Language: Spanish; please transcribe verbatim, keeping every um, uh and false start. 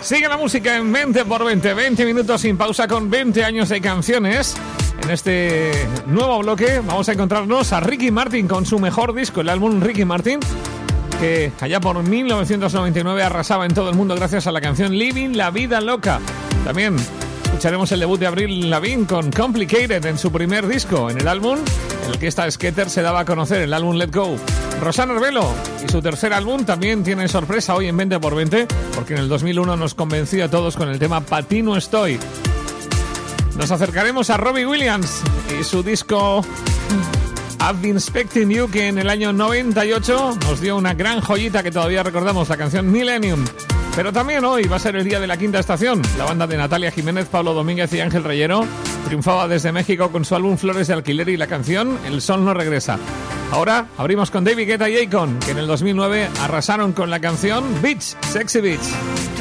Sigue la música en veinte por veinte, veinte minutos sin pausa con veinte años de canciones. En este nuevo bloque vamos a encontrarnos a Ricky Martin con su mejor disco, el álbum Ricky Martin, que allá por mil novecientos noventa y nueve arrasaba en todo el mundo gracias a la canción Living la Vida Loca. También escucharemos el debut de Avril Lavigne con Complicated en su primer disco, en el álbum en el que esta skater se daba a conocer, el álbum Let Go. Rosanna Arvelo y su tercer álbum también tienen sorpresa hoy en veinte por veinte, porque en el dos mil uno nos convenció a todos con el tema Pa' ti no estoy. Nos acercaremos a Robbie Williams y su disco I've Been Expecting You, que en el año noventa y ocho nos dio una gran joyita que todavía recordamos, la canción Millennium. Pero también hoy va a ser el día de la quinta estación. La banda de Natalia Jiménez, Pablo Domínguez y Ángel Reyero triunfaba desde México con su álbum Flores de Alquiler y la canción El Sol no regresa. Ahora abrimos con David Guetta y Akon, que en el dos mil nueve arrasaron con la canción Beach, Sexy Beach.